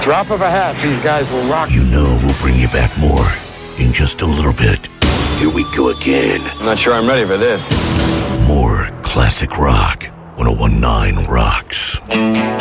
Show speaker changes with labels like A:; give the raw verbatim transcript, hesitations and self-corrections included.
A: Drop of a hat, these guys will rock.
B: You know we'll bring you back more in just a little bit. Here we go again.
A: I'm not sure I'm ready for this.
B: More classic rock. one oh one point nine Rocks.